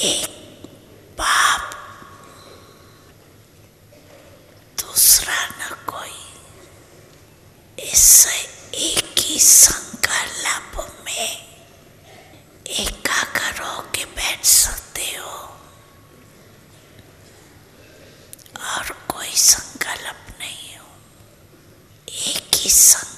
एक बाप, दूसरा न कोई। इससे एक ही संकल्प में एकाग्र होके बैठ सकते हो और कोई संकल्प नहीं हो, एक ही संकल्प